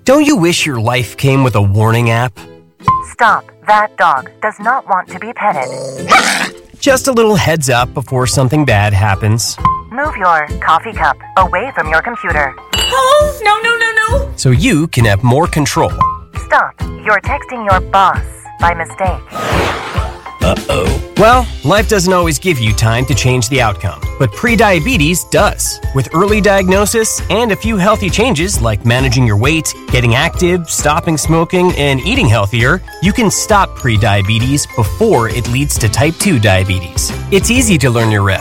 Don't you wish your life came with a warning app? Stop. That dog does not want to be petted. Just a little heads up before something bad happens. Move your coffee cup away from your computer. Oh, no. So you can have more control. Stop. You're texting your boss by mistake. Well, life doesn't always give you time to change the outcome, but prediabetes does. With early diagnosis and a few healthy changes like managing your weight, getting active, stopping smoking, and eating healthier, you can stop prediabetes before it leads to type 2 diabetes. It's easy to learn your risks.